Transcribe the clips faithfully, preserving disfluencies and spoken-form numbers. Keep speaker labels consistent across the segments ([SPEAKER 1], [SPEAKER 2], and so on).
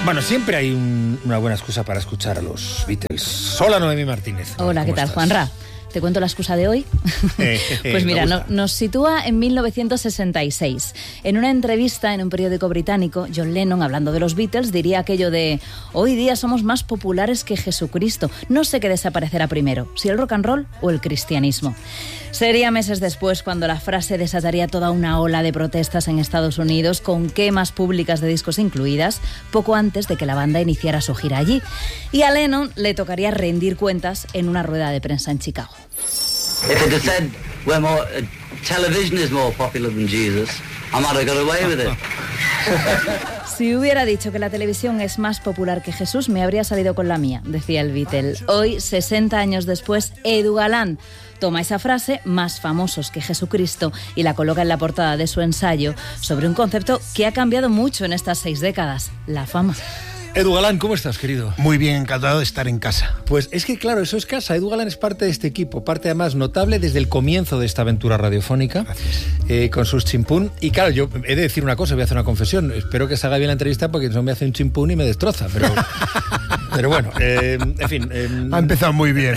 [SPEAKER 1] Bueno, siempre hay un, una buena excusa para escuchar a los Beatles. Hola, Noemí Martínez.
[SPEAKER 2] Hola, ¿qué tal,
[SPEAKER 1] estás?
[SPEAKER 2] Juanra? ¿Te cuento la excusa de hoy?
[SPEAKER 1] Eh,
[SPEAKER 2] Pues mira,
[SPEAKER 1] me
[SPEAKER 2] no,
[SPEAKER 1] gusta.
[SPEAKER 2] nos sitúa en mil novecientos sesenta y seis. En una entrevista en un periódico británico, John Lennon, hablando de los Beatles, diría aquello de: hoy día somos más populares que Jesucristo. No sé qué desaparecerá primero, si el rock and roll o el cristianismo. Sería meses después cuando la frase desataría toda una ola de protestas en Estados Unidos, con quemas públicas de discos incluidas, poco antes de que la banda iniciara su gira allí. Y a Lennon le tocaría rendir cuentas en una rueda de prensa en Chicago.
[SPEAKER 3] If it had said we're more, uh, television is more popular than Jesus, I might have got away with it.
[SPEAKER 2] Si hubiera dicho que la televisión es más popular que Jesús, me habría salido con la mía, decía el Beatle. Hoy, sesenta años después, Edu Galán toma esa frase, más famosos que Jesucristo, y la coloca en la portada de su ensayo sobre un concepto que ha cambiado mucho en estas seis décadas: la fama.
[SPEAKER 1] Edu Galán, ¿cómo estás, querido?
[SPEAKER 4] Muy bien, encantado de estar en casa.
[SPEAKER 1] Pues es que, claro, eso es casa. Edu Galán es parte de este equipo, parte además notable desde el comienzo de esta aventura radiofónica, eh, con sus chimpún. Y claro, yo he de decir una cosa, voy a hacer una confesión. Espero que salga bien la entrevista porque no me hace un chimpún y me destroza, pero... Pero bueno, eh, en fin... Eh,
[SPEAKER 4] Ha empezado muy bien.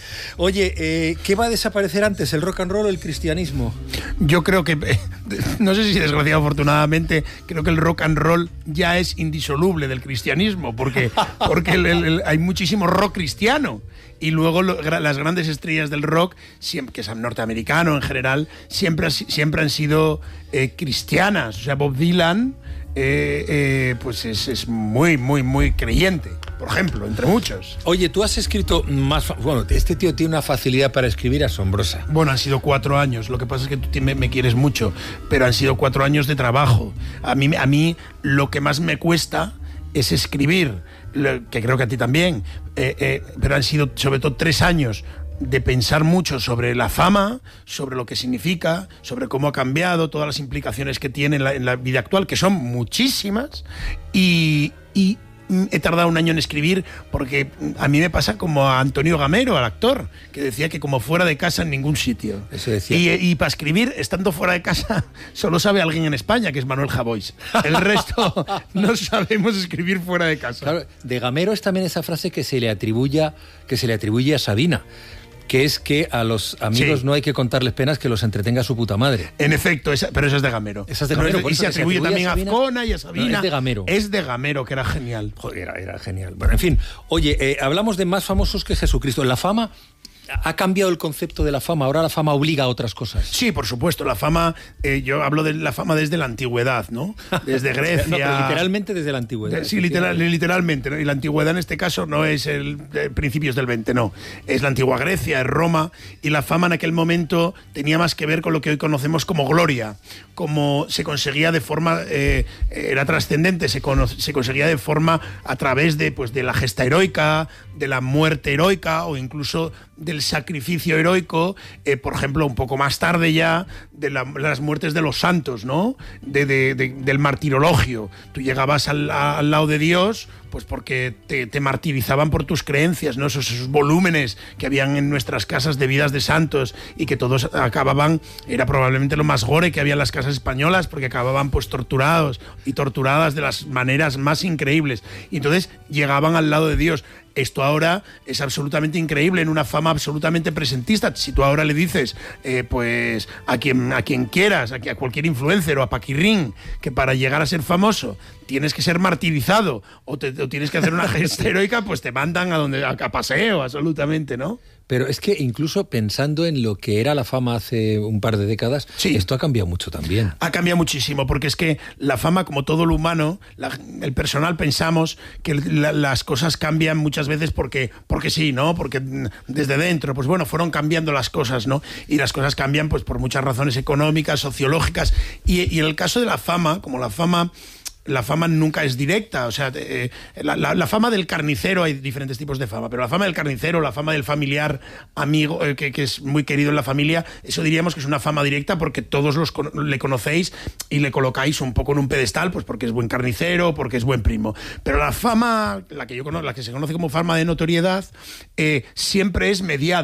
[SPEAKER 1] Oye, eh, ¿qué va a desaparecer antes, el rock and roll o el cristianismo?
[SPEAKER 4] Yo creo que, eh, no sé si desgraciadamente o afortunadamente, creo que el rock and roll ya es indisoluble del cristianismo, porque, porque el, el, el, hay muchísimo rock cristiano. Y luego lo, las grandes estrellas del rock, siempre, que es norteamericano en general, siempre, siempre han sido eh, cristianas. O sea, Bob Dylan eh, eh, pues es, es muy, muy, muy creyente, por ejemplo, entre muchos.
[SPEAKER 1] Oye, tú has escrito más... Fa- bueno, este tío tiene una facilidad para escribir asombrosa.
[SPEAKER 4] Bueno, han sido cuatro años. Lo que pasa es que tú me, me quieres mucho, pero han sido cuatro años de trabajo. A mí, a mí lo que más me cuesta es escribir, lo, que creo que a ti también, eh, eh, pero han sido sobre todo tres años de pensar mucho sobre la fama, sobre lo que significa, sobre cómo ha cambiado, todas las implicaciones que tiene en la, en la vida actual, que son muchísimas, y... y he tardado un año en escribir porque a mí me pasa como a Antonio Gamero, al actor, que decía que como fuera de casa en ningún sitio.
[SPEAKER 1] Eso decía.
[SPEAKER 4] Y, y para escribir, estando fuera de casa, solo sabe alguien en España, que es Manuel Javois. El resto no sabemos escribir fuera de casa.
[SPEAKER 1] Claro, de Gamero es también esa frase que se le atribuye, que se le atribuye a Sabina, que es que a los amigos
[SPEAKER 4] Sí.
[SPEAKER 1] no hay que contarles penas, que los entretenga su puta madre.
[SPEAKER 4] En efecto, esa, pero esa es de Gamero.
[SPEAKER 1] Esa es de
[SPEAKER 4] No,
[SPEAKER 1] Gamero,
[SPEAKER 4] es
[SPEAKER 1] por
[SPEAKER 4] y
[SPEAKER 1] eso
[SPEAKER 4] se
[SPEAKER 1] que se
[SPEAKER 4] atribuye
[SPEAKER 1] atribuye
[SPEAKER 4] también
[SPEAKER 1] a
[SPEAKER 4] a
[SPEAKER 1] Sabina.
[SPEAKER 4] Azcona y a Sabina.
[SPEAKER 1] No, es de Gamero.
[SPEAKER 4] Es de Gamero, que era genial.
[SPEAKER 1] Joder, era, era genial. Bueno, en fin, oye, eh, hablamos de más famosos que Jesucristo. La fama, ha cambiado el concepto de la fama. Ahora la fama obliga a otras cosas.
[SPEAKER 4] Sí, por supuesto, la fama, eh, yo hablo de la fama desde la antigüedad, ¿no? Desde Grecia.
[SPEAKER 1] No, pero literalmente desde la antigüedad.
[SPEAKER 4] Sí, literal, literalmente, ¿no? Y la antigüedad en este caso no es el eh, principios del veinte, no. Es la antigua Grecia, es Roma, y la fama en aquel momento tenía más que ver con lo que hoy conocemos como gloria, como se conseguía de forma, eh, era trascendente, se, cono- se conseguía de forma a través de, pues, de la gesta heroica, de la muerte heroica o incluso del sacrificio heroico, eh, por ejemplo, un poco más tarde ya, de la, las muertes de los santos, ¿no? De, de, de, del martirologio. Tú llegabas al, a, al lado de Dios, pues porque te, te martirizaban por tus creencias, ¿no? Esos, esos volúmenes que habían en nuestras casas de vidas de santos y que todos acababan, era probablemente lo más gore que había en las casas españolas, porque acababan pues torturados y torturadas de las maneras más increíbles. Y entonces llegaban al lado de Dios. Esto ahora es absolutamente increíble, en una fama absolutamente presentista. Si tú ahora le dices, eh, pues a quien, a quien quieras, a, a cualquier influencer o a Paquirrín, que para llegar a ser famoso tienes que ser martirizado o, te, o tienes que hacer una gesta heroica, pues te mandan a donde a, a paseo, absolutamente, ¿no?
[SPEAKER 1] Pero es que incluso pensando en lo que era la fama hace un par de décadas,
[SPEAKER 4] Sí.
[SPEAKER 1] esto ha cambiado mucho también.
[SPEAKER 4] Ha cambiado muchísimo, porque es que la fama, como todo lo humano, la- el personal pensamos que la- las cosas cambian muchas veces porque, porque sí, ¿no? Porque mm, desde dentro, pues bueno, fueron cambiando las cosas, ¿no? Y las cosas cambian pues por muchas razones económicas, sociológicas, y, y en el caso de la fama, como la fama... La fama nunca es directa, o sea, eh, la, la, la fama del carnicero, hay diferentes tipos de fama, pero la fama del carnicero, la fama del familiar amigo, eh, que, que es muy querido en la familia, eso diríamos que es una fama directa porque todos los con- le conocéis y le colocáis un poco en un pedestal, pues porque es buen carnicero, porque es buen primo. Pero la fama, la que yo conozco, la que se conoce como fama de notoriedad, eh, siempre es mediada.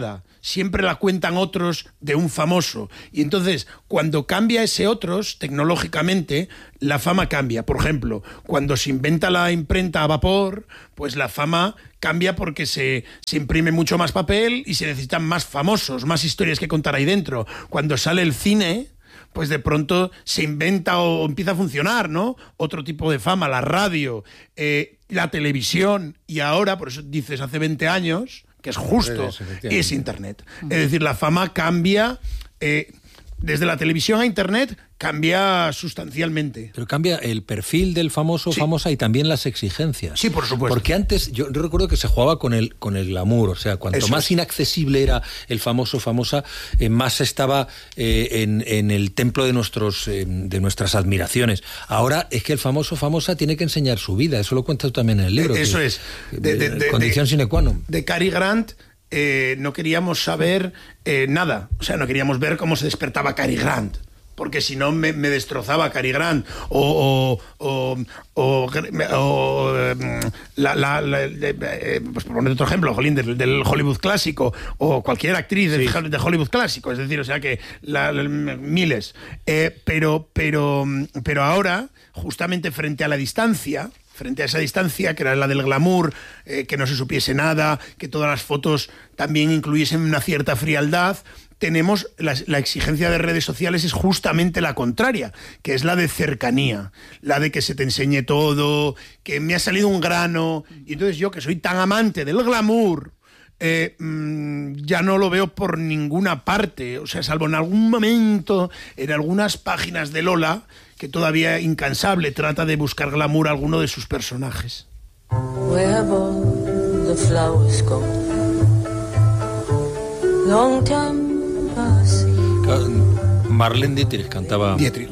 [SPEAKER 4] siempre la cuentan otros de un famoso. Y entonces, cuando cambia ese otros, tecnológicamente, la fama cambia. Por ejemplo, cuando se inventa la imprenta a vapor, pues la fama cambia porque se, se imprime mucho más papel y se necesitan más famosos, más historias que contar ahí dentro. Cuando sale el cine, pues de pronto se inventa o empieza a funcionar, ¿no? Otro tipo de fama, la radio, eh, la televisión, y ahora, por eso dices hace veinte años, que es justo, es Internet. Es decir, la fama cambia, eh, desde la televisión a Internet cambia sustancialmente.
[SPEAKER 1] Pero cambia el perfil del famoso o
[SPEAKER 4] sí.
[SPEAKER 1] famosa y también las exigencias.
[SPEAKER 4] Sí, por supuesto.
[SPEAKER 1] Porque antes, yo, yo recuerdo que se jugaba con el, con el glamour, o sea, cuanto
[SPEAKER 4] Eso
[SPEAKER 1] más
[SPEAKER 4] es.
[SPEAKER 1] inaccesible era el famoso o famosa, eh, más estaba eh, en, en el templo de, nuestros, eh, de nuestras admiraciones. Ahora es que el famoso o famosa tiene que enseñar su vida, eso lo cuentas tú también en el libro.
[SPEAKER 4] Eso
[SPEAKER 1] que,
[SPEAKER 4] es.
[SPEAKER 1] De, de, de, condición de, sine qua non.
[SPEAKER 4] De Cary Grant eh, no queríamos saber eh, nada, o sea, no queríamos ver cómo se despertaba Cary Grant, porque si no me, me destrozaba Cary Grant o, o, o, o, o la, la, la, eh, pues por poner otro ejemplo, Jolín, del, del Hollywood clásico, o cualquier actriz sí. de, de Hollywood clásico, es decir, o sea que la, la, miles, eh, pero, pero, pero ahora, justamente frente a la distancia, frente a esa distancia, que era la del glamour, eh, que no se supiese nada, que todas las fotos también incluyesen una cierta frialdad, tenemos la, la exigencia de redes sociales es justamente la contraria, que es la de cercanía, la de que se te enseñe todo, que me ha salido un grano, y entonces yo, que soy tan amante del glamour, Eh, mmm, ya no lo veo por ninguna parte, o sea, salvo en algún momento, en algunas páginas de Lola, que todavía incansable trata de buscar glamour a alguno de sus personajes. Where the flowers go.
[SPEAKER 1] Long time Marlene Dietrich cantaba
[SPEAKER 4] Dietrich.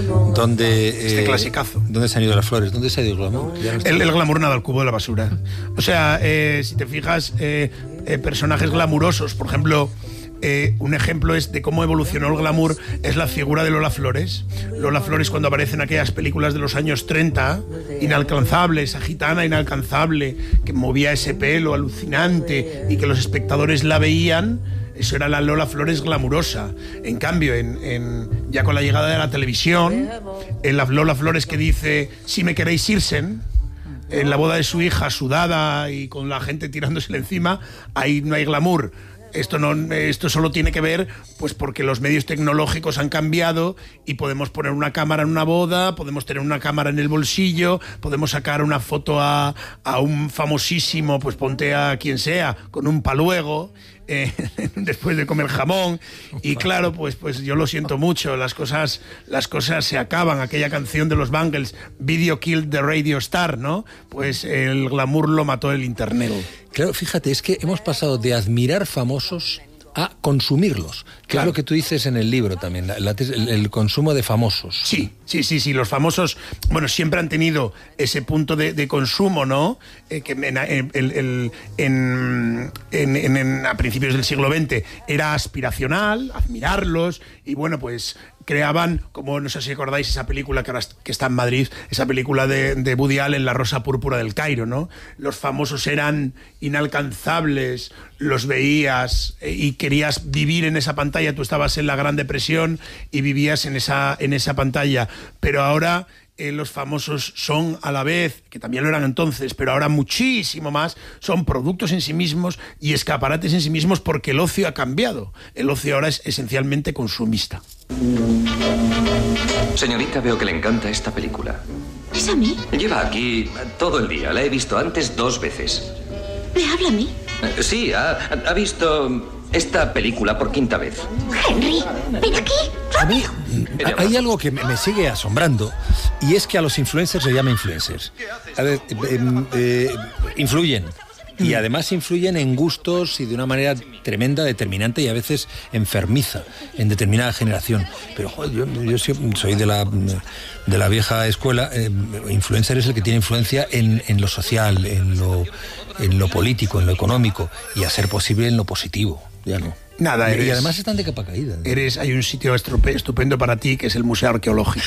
[SPEAKER 1] Donde,
[SPEAKER 4] este
[SPEAKER 1] eh,
[SPEAKER 4] clasicazo.
[SPEAKER 1] ¿Dónde se han ido las flores? ¿Dónde se ha ido el glamour?
[SPEAKER 4] No el, el glamour nada al cubo de la basura. O sea, eh, si te fijas, eh, eh, personajes glamurosos, por ejemplo, eh, un ejemplo es de cómo evolucionó el glamour, es la figura de Lola Flores. Lola Flores, cuando aparece en aquellas películas de los años treinta, inalcanzable, esa gitana inalcanzable, que movía ese pelo alucinante y que los espectadores la veían. Eso era la Lola Flores glamurosa. En cambio, en, en, ya con la llegada de la televisión, en la Lola Flores que dice, si me queréis irsen, en la boda de su hija sudada y con la gente tirándosele encima, ahí no hay glamour. Esto, no, esto solo tiene que ver pues porque los medios tecnológicos han cambiado y podemos poner una cámara en una boda, podemos tener una cámara en el bolsillo, podemos sacar una foto a, a un famosísimo, pues ponte a quien sea, con un paluego, eh, después de comer jamón. Y claro, pues, pues yo lo siento mucho, las cosas, las cosas se acaban. Aquella canción de los Bangles, Video Killed the Radio Star, ¿no? Pues el glamour lo mató el internet.
[SPEAKER 1] Claro, fíjate, es que hemos pasado de admirar famosos a consumirlos, que claro. Es lo que tú dices en el libro también, la, la, el, el consumo de famosos.
[SPEAKER 4] Sí, sí, sí, sí, los famosos, bueno, siempre han tenido ese punto de, de consumo, ¿no? Eh, que en, en, en, en, en, en, a principios del siglo veinte era aspiracional, admirarlos, y bueno, pues creaban, como no sé si acordáis esa película que ahora que está en Madrid, esa película de, de Woody Allen, La Rosa Púrpura del Cairo, ¿no? Los famosos eran inalcanzables, los veías y querías vivir en esa pantalla. Tú estabas en la Gran Depresión y vivías en esa, en esa pantalla, pero ahora eh, los famosos son a la vez, que también lo eran entonces, pero ahora muchísimo más, son productos en sí mismos y escaparates en sí mismos, porque el ocio ha cambiado. El ocio ahora es esencialmente consumista.
[SPEAKER 5] Señorita, veo que le encanta esta película.
[SPEAKER 6] ¿Es a mí?
[SPEAKER 5] Lleva aquí todo el día. La he visto antes dos veces.
[SPEAKER 6] ¿Me habla a mí?
[SPEAKER 5] Sí, ha, ha visto esta película por quinta vez.
[SPEAKER 6] Henry, ven aquí.
[SPEAKER 1] A mí hay algo que me sigue asombrando, y es que a los influencers se llama influencers. A ver, eh, eh, influyen. Y además influyen en gustos y de una manera tremenda, determinante y a veces enfermiza en determinada generación. Pero joder, yo, yo soy de la, de la vieja escuela. Eh, influencer es el que tiene influencia en, en lo social, en lo, en lo político, en lo económico y, a ser posible, en lo positivo. Ya no.
[SPEAKER 4] Nada, eres,
[SPEAKER 1] y además están de capa caída.
[SPEAKER 4] Eres, hay un sitio estupendo para ti que es el Museo Arqueológico.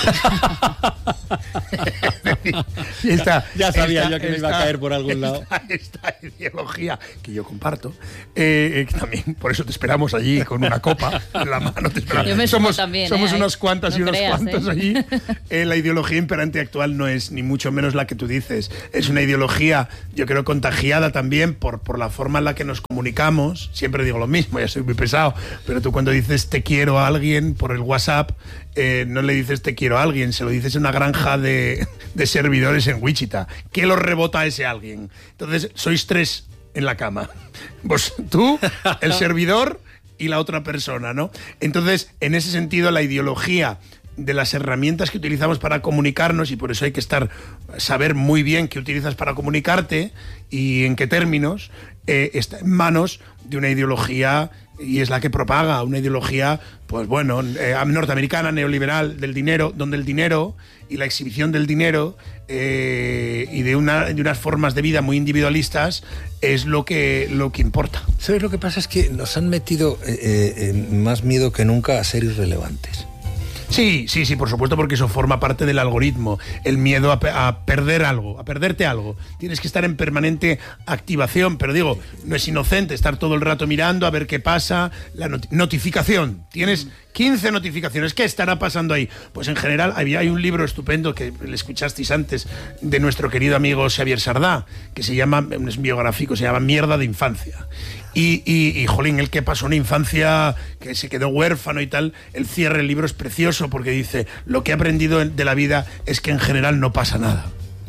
[SPEAKER 4] esta,
[SPEAKER 1] ya sabía
[SPEAKER 4] esta,
[SPEAKER 1] yo que
[SPEAKER 4] esta,
[SPEAKER 1] me iba a caer por algún lado.
[SPEAKER 4] Esta, esta ideología que yo comparto, eh, eh, también por eso te esperamos allí con una copa en la mano. Te
[SPEAKER 2] yo me
[SPEAKER 4] somos
[SPEAKER 2] también,
[SPEAKER 4] somos
[SPEAKER 2] eh,
[SPEAKER 4] unas cuantas
[SPEAKER 2] no
[SPEAKER 4] y unos
[SPEAKER 2] creas,
[SPEAKER 4] cuantos
[SPEAKER 2] eh.
[SPEAKER 4] allí. Eh, la ideología imperante actual no es ni mucho menos la que tú dices. Es una ideología, yo creo, contagiada también por, por la forma en la que nos comunicamos. Siempre digo lo mismo, ya soy muy pesado, pero tú cuando dices te quiero a alguien por el WhatsApp, eh, no le dices te quiero a alguien, se lo dices en una granja de, de servidores en Wichita. ¿Qué lo rebota a ese alguien? Entonces, sois tres en la cama. Vos, tú, el servidor y la otra persona, ¿no? Entonces, en ese sentido, la ideología de las herramientas que utilizamos para comunicarnos, y por eso hay que estar saber muy bien qué utilizas para comunicarte y en qué términos, eh, está en manos de una ideología, y es la que propaga una ideología, pues bueno, eh, norteamericana, neoliberal, del dinero, donde el dinero y la exhibición del dinero eh, y de, una, de unas formas de vida muy individualistas es lo que, lo que importa.
[SPEAKER 1] ¿Sabes lo que pasa? Es que nos han metido eh, eh, más miedo que nunca a ser irrelevantes.
[SPEAKER 4] Sí, sí, sí, por supuesto, porque eso forma parte del algoritmo, el miedo a, pe a perder algo, a perderte algo. Tienes que estar en permanente activación, pero digo, no es inocente estar todo el rato mirando a ver qué pasa. La not notificación, tienes quince notificaciones, ¿qué estará pasando ahí? Pues en general había, hay un libro estupendo que le escuchasteis antes de nuestro querido amigo Xavier Sardá, que se llama, es biográfico, se llama Mierda de Infancia. Y, y, y, jolín, el que pasó una infancia que se quedó huérfano y tal, el cierre del libro es precioso porque dice, lo que he aprendido de la vida es que en general no pasa nada.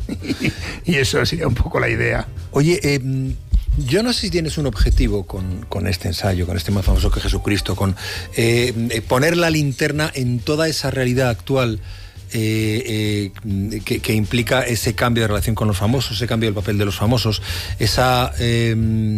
[SPEAKER 4] Y eso sería un poco la idea.
[SPEAKER 1] Oye, eh, yo no sé si tienes un objetivo con, con este ensayo, con este más famoso que Jesucristo, con eh, poner la linterna en toda esa realidad actual Eh, eh, que, que implica ese cambio de relación con los famosos, ese cambio del papel de los famosos, esa, eh,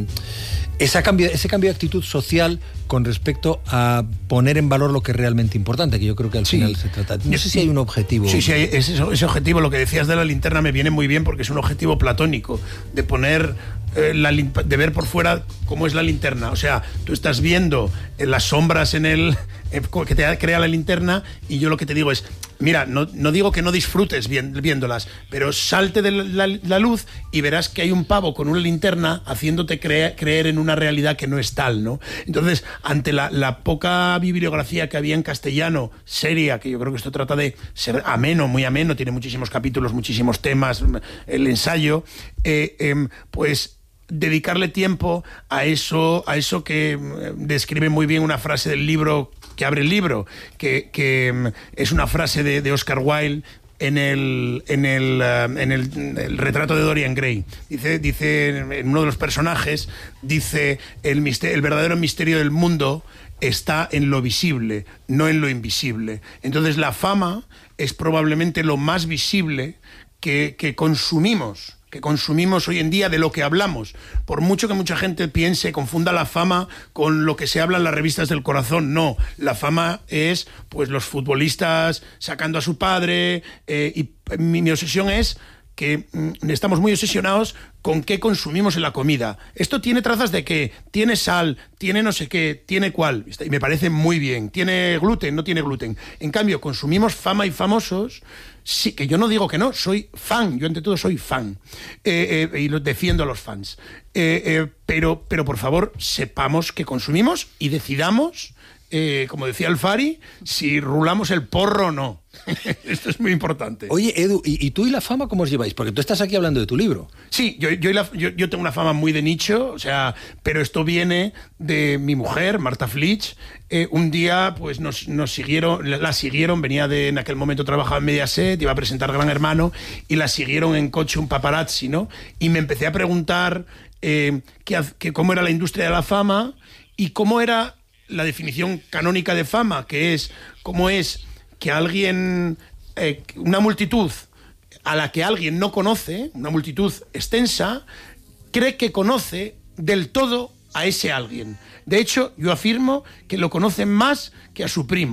[SPEAKER 1] esa cambio, ese cambio de actitud social con respecto a poner en valor lo que es realmente importante, que yo creo que al
[SPEAKER 4] sí.
[SPEAKER 1] final se trata. No sé si hay un objetivo.
[SPEAKER 4] Sí, sí, ese, ese objetivo, lo que decías de la linterna me viene muy bien porque es un objetivo platónico, de poner, eh, la, de ver por fuera cómo es la linterna. O sea, tú estás viendo eh, las sombras en el eh, que te crea la linterna y yo lo que te digo es, mira, no, no digo que no disfrutes viéndolas, pero salte de la, la luz y verás que hay un pavo con una linterna haciéndote cre creer en una realidad que no es tal, ¿no? Entonces, ante la, la poca bibliografía que había en castellano, seria, que yo creo que esto trata de ser ameno, muy ameno, tiene muchísimos capítulos, muchísimos temas, el ensayo, eh, eh, pues dedicarle tiempo a eso, a eso que describe muy bien una frase del libro que abre el libro, que, que es una frase de, de Oscar Wilde en el, en el, uh, en el, el retrato de Dorian Gray. Dice, dice en uno de los personajes, dice, el, misterio, el verdadero misterio del mundo está en lo visible, no en lo invisible. Entonces la fama es probablemente lo más visible que, que consumimos. que consumimos hoy en día, de lo que hablamos. Por mucho que mucha gente piense, confunda la fama con lo que se habla en las revistas del corazón. No, la fama es pues los futbolistas sacando a su padre, eh, y mi, mi obsesión es que mm, estamos muy obsesionados con qué consumimos en la comida. Esto tiene trazas de qué, tiene sal, tiene no sé qué, tiene cuál, y me parece muy bien. Tiene gluten, no tiene gluten. En cambio, consumimos fama y famosos. Sí, que yo no digo que no, soy fan, yo ante todo soy fan, eh, eh, y lo defiendo a los fans, eh, eh, pero, pero por favor sepamos que consumimos y decidamos, eh, como decía Alfari, si rulamos el porro o no. Esto es muy importante.
[SPEAKER 1] Oye, Edu, ¿y, ¿y tú y la fama cómo os lleváis? Porque tú estás aquí hablando de tu libro.
[SPEAKER 4] Sí, yo, yo, la, yo, yo tengo una fama muy de nicho, o sea, pero esto viene de mi mujer, Marta Flitsch. Eh, un día, pues nos, nos siguieron, la, la siguieron, venía de, en aquel momento trabajaba en Mediaset, iba a presentar Gran Hermano, y la siguieron en coche un paparazzi, ¿no? Y me empecé a preguntar eh, que, que cómo era la industria de la fama y cómo era la definición canónica de fama, que es cómo es que alguien, eh, una multitud a la que alguien no conoce, una multitud extensa, cree que conoce del todo a ese alguien. De hecho, yo afirmo que lo conocen más que a su primo.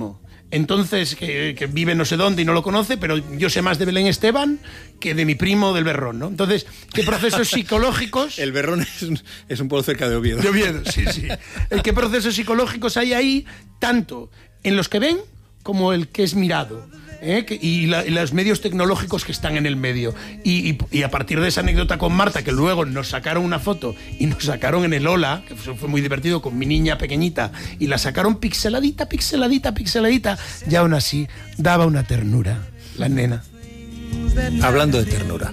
[SPEAKER 4] entonces que, que vive no sé dónde y no lo conoce, pero yo sé más de Belén Esteban que de mi primo del Berrón, ¿no? Entonces, ¿qué procesos psicológicos?
[SPEAKER 1] El Berrón es un, es un pueblo cerca de Oviedo.
[SPEAKER 4] De Oviedo, sí, sí. ¿Qué procesos psicológicos hay ahí, tanto en los que ven como el que es mirado? ¿Eh? Y, la, y los medios tecnológicos que están en el medio. Y, y, y a partir de esa anécdota con Marta, que luego nos sacaron una foto y nos sacaron en el Ola, que fue muy divertido, con mi niña pequeñita, y la sacaron pixeladita, pixeladita, pixeladita, y aún así daba una ternura la nena.
[SPEAKER 1] Hablando de ternura,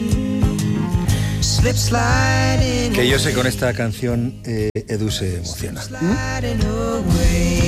[SPEAKER 1] que yo sé con esta canción eh, Edu se emociona. ¿Mm?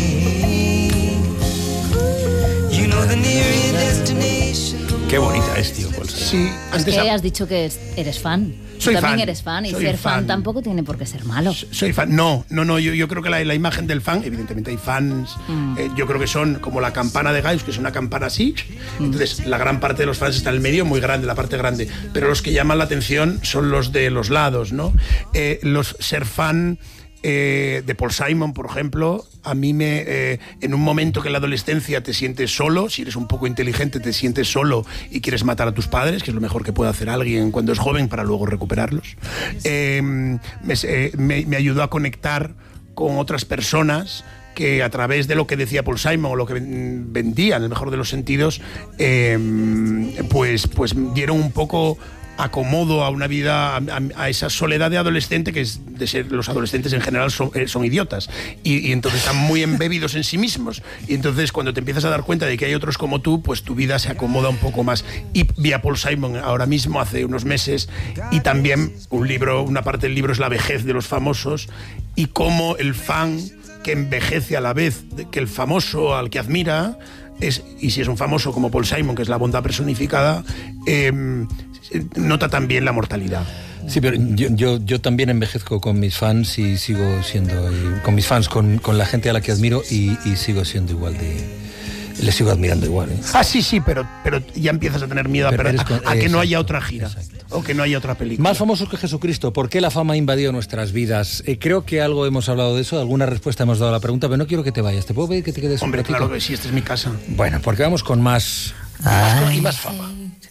[SPEAKER 1] Qué bonita es, tío, Paul Simon.
[SPEAKER 4] Sí,
[SPEAKER 2] Es que
[SPEAKER 4] a...
[SPEAKER 2] has dicho que eres fan.
[SPEAKER 4] Soy
[SPEAKER 2] Tú también
[SPEAKER 4] fan.
[SPEAKER 2] eres fan, y
[SPEAKER 4] Soy
[SPEAKER 2] ser fan.
[SPEAKER 4] fan
[SPEAKER 2] tampoco tiene por qué ser malo.
[SPEAKER 4] Soy fan. No, no, no. Yo, yo creo que la, la imagen del fan, evidentemente hay fans, mm. eh, yo creo que son como la campana de Gauss, que es una campana así. Mm. Entonces, la gran parte de los fans está en el medio, muy grande, la parte grande. Pero los que llaman la atención son los de los lados, ¿no? Eh, los ser fan... Eh, de Paul Simon, por ejemplo, a mí me eh, en un momento que en la adolescencia te sientes solo, si eres un poco inteligente te sientes solo y quieres matar a tus padres, que es lo mejor que puede hacer alguien cuando es joven para luego recuperarlos, eh, me, eh, me, me ayudó a conectar con otras personas que a través de lo que decía Paul Simon o lo que vendía, en el mejor de los sentidos, eh, pues, pues dieron un poco acomodo a una vida, a, a esa soledad de adolescente, que es de ser, los adolescentes en general son, eh, son idiotas y, y entonces están muy embebidos en sí mismos, y entonces cuando te empiezas a dar cuenta de que hay otros como tú, pues tu vida se acomoda un poco más. Y vi a Paul Simon ahora mismo, hace unos meses, y también un libro, una parte del libro es la vejez de los famosos y cómo el fan que envejece a la vez que el famoso al que admira es, y si es un famoso como Paul Simon, que es la bondad personificada, eh, nota también la mortalidad.
[SPEAKER 1] Sí, pero yo, yo, yo también envejezco con mis fans y sigo siendo, y con mis fans, con, con la gente a la que admiro, y, y sigo siendo igual de... Les sigo admirando igual, ¿eh?
[SPEAKER 4] Ah, sí, sí, pero, pero ya empiezas a tener miedo pero a, con, a, a que no haya otra gira, exacto, o que no haya otra película.
[SPEAKER 1] Más famosos que Jesucristo, ¿por qué la fama ha invadido nuestras vidas? Eh, creo que algo hemos hablado de eso, alguna respuesta hemos dado a la pregunta, pero no quiero que te vayas. ¿Te puedo pedir que te quedes
[SPEAKER 4] Hombre,
[SPEAKER 1] un ratito?
[SPEAKER 4] Claro que sí, esta es mi casa.
[SPEAKER 1] Bueno, porque vamos con más, más y más fama.